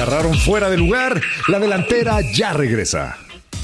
agarraron fuera de lugar. La delantera ya regresa.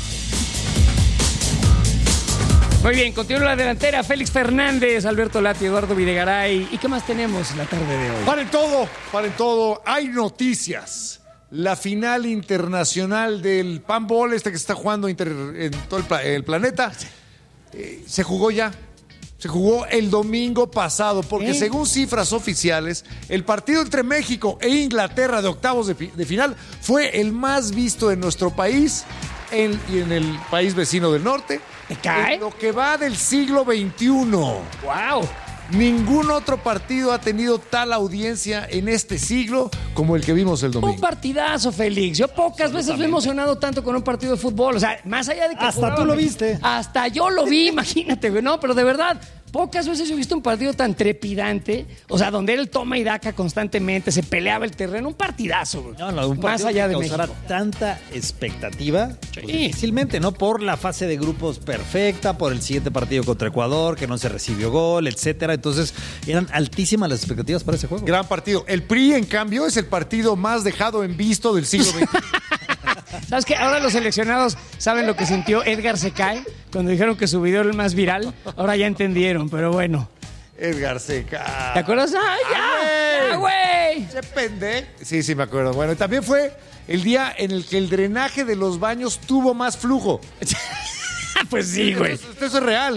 Muy bien, continúa la delantera. Félix Fernández, Alberto Lati, Eduardo Videgaray. ¿Y qué más tenemos la tarde de hoy? Paren todo. Hay noticias. La final internacional del Panball, que se está jugando en todo el planeta, se jugó ya. Se jugó el domingo pasado, porque según cifras oficiales, el partido entre México e Inglaterra de octavos de final fue el más visto en nuestro país y en el país vecino del norte. ¿Te cae? En lo que va del siglo XXI. ¡Wow! Ningún otro partido ha tenido tal audiencia en este siglo como el que vimos el domingo. Un partidazo, Félix. Yo pocas veces me he emocionado tanto con un partido de fútbol. O sea, más allá de que hasta tú lo viste. Hasta yo lo vi, imagínate, güey. No, pero de verdad, pocas veces he visto un partido tan trepidante. O sea, donde era el toma y daca constantemente, se peleaba el terreno. Un partidazo, güey. No, un partido más allá que de causara México. tanta expectativa, Sí. pues difícilmente, ¿no? Por la fase de grupos perfecta, por el siguiente partido contra Ecuador, que no se recibió gol, etcétera. Entonces, eran altísimas las expectativas para ese juego. Gran partido. El PRI, en cambio, es el partido más dejado en visto del siglo XXI. ¿Sabes qué? Ahora los seleccionados saben lo que sintió Edgar Secay cuando dijeron que su video era el más viral. Ahora ya entendieron, pero bueno. Edgar Seca. ¿Te acuerdas? ¡Ah, ya! ¡Ah, güey! ¡Ese pendejo! Sí, me acuerdo. Bueno, también fue el día en el que el drenaje de los baños tuvo más flujo. Pues sí, güey. Esto es real.